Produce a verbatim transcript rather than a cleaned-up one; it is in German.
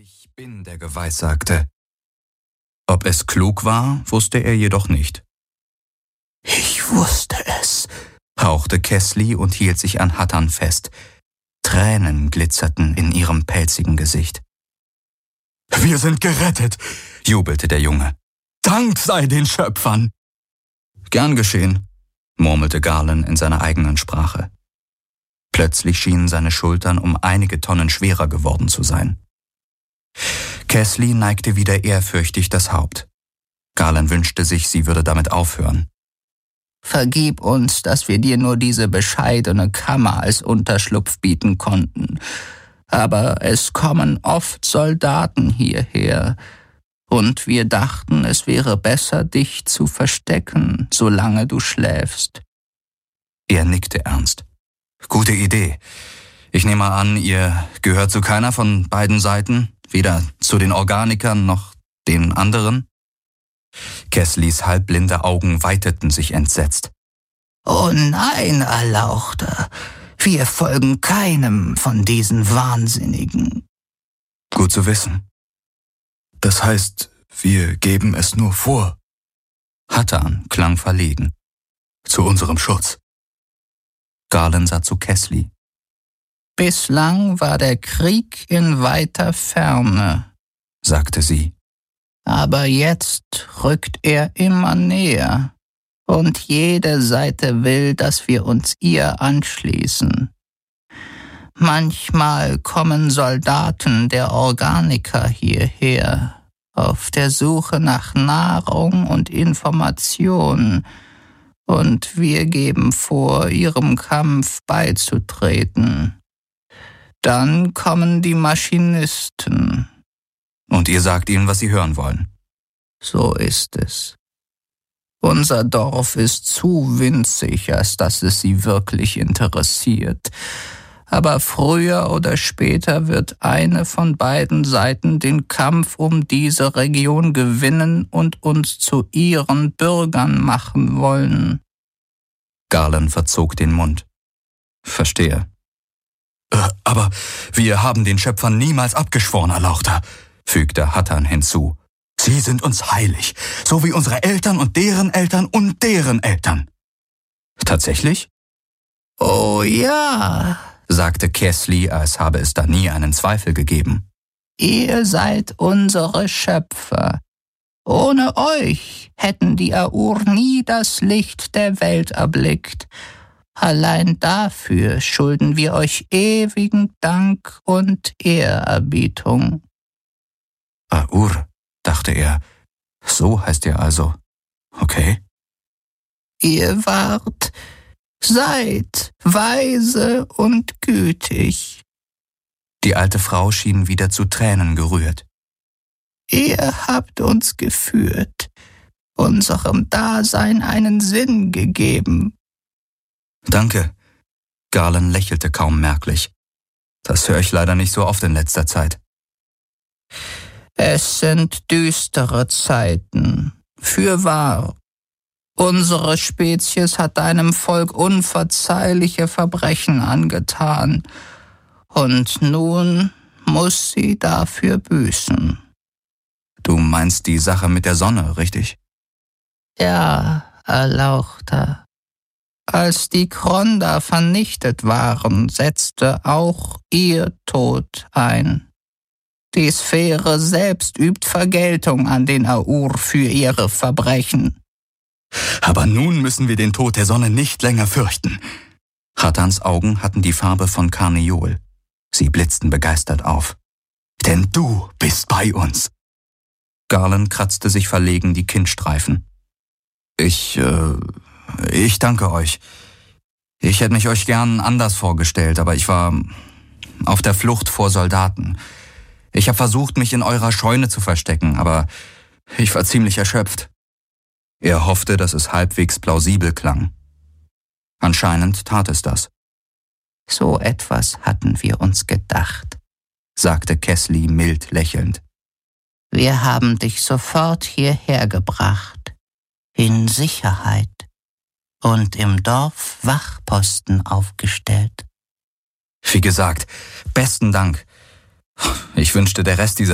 Ich bin der Geweissagte. Ob es klug war, wusste er jedoch nicht. »Ich wusste es«, hauchte Kesli und hielt sich an Hattan fest. Tränen glitzerten in ihrem pelzigen Gesicht. »Wir sind gerettet«, jubelte der Junge. »Dank sei den Schöpfern!« »Gern geschehen«, murmelte Garland in seiner eigenen Sprache. Plötzlich schienen seine Schultern um einige Tonnen schwerer geworden zu sein. Kesli neigte wieder ehrfürchtig das Haupt. Garland wünschte sich, sie würde damit aufhören. »Vergib uns, dass wir dir nur diese bescheidene Kammer als Unterschlupf bieten konnten. Aber es kommen oft Soldaten hierher, und wir dachten, es wäre besser, dich zu verstecken, solange du schläfst.« Er nickte ernst. »Gute Idee. Ich nehme an, ihr gehört zu keiner von beiden Seiten, weder zu den Organikern noch den anderen?« Keslis halbblinde Augen weiteten sich entsetzt. »Oh nein, Erlauchter, wir folgen keinem von diesen Wahnsinnigen.« »Gut zu wissen. Das heißt, wir geben es nur vor.« Hattan klang verlegen. »Zu unserem Schutz.« Garland sah zu Kesli. »Bislang war der Krieg in weiter Ferne«, sagte sie. »Aber jetzt rückt er immer näher, und jede Seite will, dass wir uns ihr anschließen. Manchmal kommen Soldaten der Organiker hierher, auf der Suche nach Nahrung und Information, und wir geben vor, ihrem Kampf beizutreten. Dann kommen die Maschinisten.« »Und ihr sagt ihnen, was sie hören wollen?« »So ist es. Unser Dorf ist zu winzig, als dass es sie wirklich interessiert. Aber früher oder später wird eine von beiden Seiten den Kampf um diese Region gewinnen und uns zu ihren Bürgern machen wollen.« Garland verzog den Mund. »Verstehe.« äh, »Aber wir haben den Schöpfern niemals abgeschworen, Erlauchter«, fügte Hattan hinzu. »Sie sind uns heilig, so wie unsere Eltern und deren Eltern und deren Eltern.« »Tatsächlich?« »Oh ja«, sagte Kesli, als habe es da nie einen Zweifel gegeben. »Ihr seid unsere Schöpfer. Ohne euch hätten die Aur nie das Licht der Welt erblickt. Allein dafür schulden wir euch ewigen Dank und Ehrerbietung.« Aur, dachte er. So heißt er also. Okay. »Ihr wart, seid weise und gütig.« Die alte Frau schien wieder zu Tränen gerührt. »Ihr habt uns geführt, unserem Dasein einen Sinn gegeben.« »Danke.« Garland lächelte kaum merklich. »Das höre ich leider nicht so oft in letzter Zeit.« »Es sind düstere Zeiten, fürwahr. Unsere Spezies hat deinem Volk unverzeihliche Verbrechen angetan, und nun muss sie dafür büßen.« »Du meinst die Sache mit der Sonne, richtig?« »Ja, Erlauchter. Als die Kronda vernichtet waren, setzte auch ihr Tod ein. Die Sphäre selbst übt Vergeltung an den Aur für ihre Verbrechen.« »Aber nun müssen wir den Tod der Sonne nicht länger fürchten.« Hattans Augen hatten die Farbe von Karneol. Sie blitzten begeistert auf. »Denn du bist bei uns.« Garland kratzte sich verlegen die Kinnstreifen. »Ich, äh, ich danke euch. Ich hätte mich euch gern anders vorgestellt, aber ich war auf der Flucht vor Soldaten. Ich habe versucht, mich in eurer Scheune zu verstecken, aber ich war ziemlich erschöpft.« Er hoffte, dass es halbwegs plausibel klang. Anscheinend tat es das. »So etwas hatten wir uns gedacht«, sagte Kesli mild lächelnd. »Wir haben dich sofort hierher gebracht, in Sicherheit, und im Dorf Wachposten aufgestellt.« Wie gesagt, besten Dank. Ich wünschte, der Rest dieser